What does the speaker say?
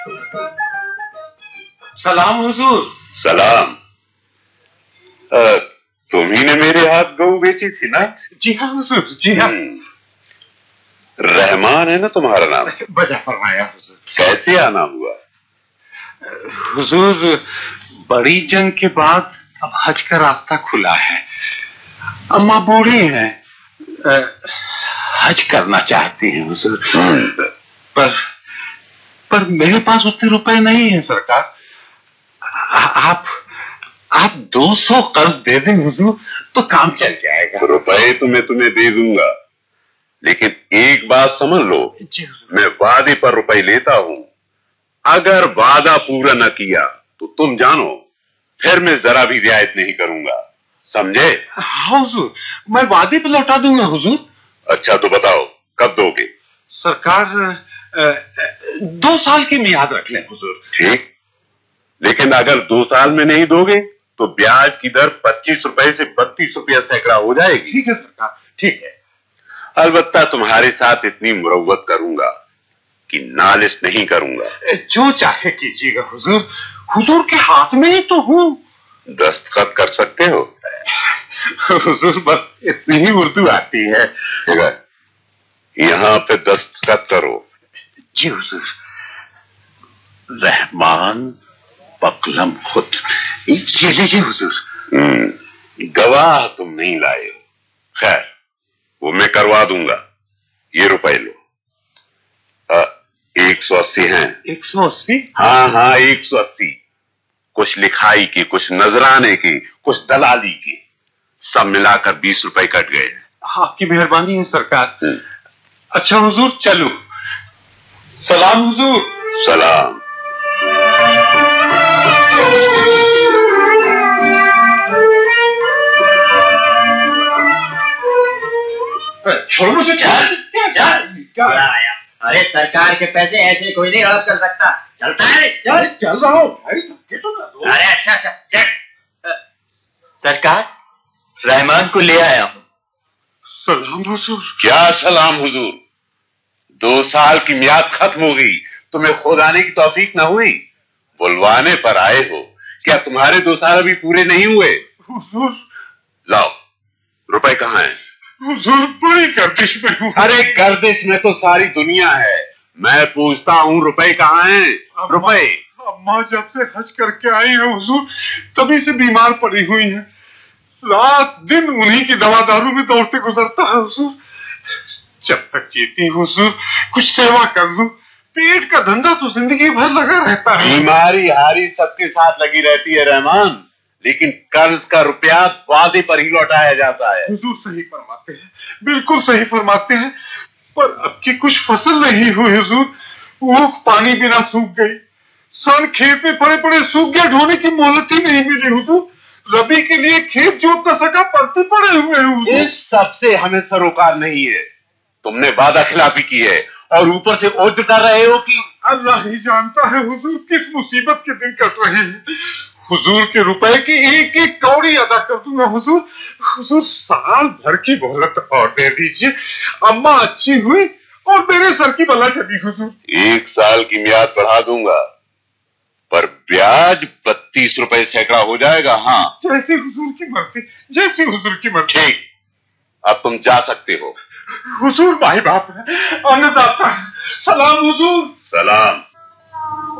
सलाम हुजूर। सलाम। तुम्ही ने मेरे हाथ गऊ बेची थी ना? जी हाँ हुजूर, जी हाँ। रहमान है ना तुम्हारा नाम? बजा फरमाया हुजूर। कैसे आना हुआ? हुजूर, बड़ी जंग के बाद अब हज का रास्ता खुला है। अम्मा बूढ़ी हैं, हज करना चाहती हैं हुजूर। पर मेरे पास उतने रुपए नहीं है सरकार। आप 200 कर्ज दे दें हुजूर तो काम चल जाएगा। रुपए तो मैं तुम्हें दे दूंगा, लेकिन एक बात समझ लो, मैं वादे पर रुपए लेता हूं। अगर वादा पूरा न किया तो तुम जानो फिर मैं जरा भी रियायत नहीं करूंगा, समझे? हाँ हुजूर, मैं वादे पे लौटा दूंगा हुजूर। अच्छा तो बताओ कब दोगे? सरकार 2 साल की मियाद रख लें हुजूर। ठीक, लेकिन अगर 2 साल में नहीं दोगे तो ब्याज की दर 25 रुपए से 32 रुपया सैकड़ा हो जाएगी। ठीक है सरकार, ठीक है। अलबत्ता तुम्हारे साथ इतनी मुरव्वत करूंगा कि नालिश नहीं करूंगा। जो चाहे कीजिएगा हुजूर, हुजूर के हाथ में ही तो हूँ। दस्तखत कर सकते हो? हुजूर बस इतनी ही उर्दू आती है। ठीक है, यहाँ पे दस्तखत करो। जी हुजूर। रहमान पकलम खुद। ये लीजिए हुजूर। गवाह तुम नहीं लाए हो, खैर वो मैं करवा दूंगा। ये रुपए लो। 180 हैं। 180? हाँ 180। कुछ लिखाई की, कुछ नजराने की, कुछ दलाली की, सब मिलाकर 20 रुपए कट गए। आपकी मेहरबानी है सरकार। अच्छा हुजूर चलो। सलाम हुजूर। सलाम। छोड़ मुझे। क्या आया? अरे सरकार के पैसे ऐसे कोई नहीं हड़प कर सकता। चलता है? चल रहा हूँ भाई, धक्के तो ना दो। अरे अच्छा चल। सरकार, रहमान को ले आया हूँ। सलाम हुजूर। क्या सलाम हुजूर? 2 साल की मियाद खत्म हो गई, तुम्हें खुद आने की तौफीक न हुई? बुलवाने पर आए हो, क्या तुम्हारे 2 साल अभी पूरे नहीं हुए? हुजूर। लाओ, रुपए कहाँ हैं? हुजूर बड़ी गर्दिश में हूँ। अरे गर्दिश में तो सारी दुनिया है, मैं पूछता हूँ रुपए कहाँ हैं? रुपए। अम्मा जब से हज करके आई है हुजूर, तभी से बीमार पड़ी हुई है। रात दिन उन्हीं की दवा दारू में दौड़ते गुजरता है हुजूर। जब तक जीती हुजूर कुछ सेवा कर लूं। पेट का धंधा तो जिंदगी भर लगा रहता है। बीमारी हारी सबके साथ लगी रहती है रहमान, लेकिन कर्ज का रुपया वादे पर ही लौटाया जाता है। हुजूर सही फरमाते हैं, बिल्कुल सही फरमाते हैं। पर अब की कुछ फसल नहीं हुई हुजूर, वो पानी बिना सूख गई। सन खेत में पड़े पड़े सूख गया, ढोने की मोहलत ही नहीं मिली हुजूर। रबी के लिए खेत जोत न सका, पड़ते पड़े हुए हैं हुजूर। इस सबसे हमें सरोकार नहीं है। तुमने वादा खिलाफी की है और ऊपर से ओझ कर रहे हो कि अल्लाह ही जानता है हुजूर किस मुसीबत के दिन कट रहे हैं। हुजूर के रुपए की एक एक कौड़ी अदा कर दूंगा हुजूर। हुजूर साल भर की मोहलत और दे दीजिए। अम्मा अच्छी हुई और मेरे सर की बला चली हुजूर। 1 साल की मियाद बढ़ा दूंगा, पर ब्याज 32 रुपए सैकड़ा हो जाएगा। हाँ, जैसी हुजूर की मर्जी, जैसी हुजूर की मर्जी। ठीक, अब तुम जा सकते हो। हुजूर भाई बाप है, अन्नदाता है। सलाम हुजूर। सलाम।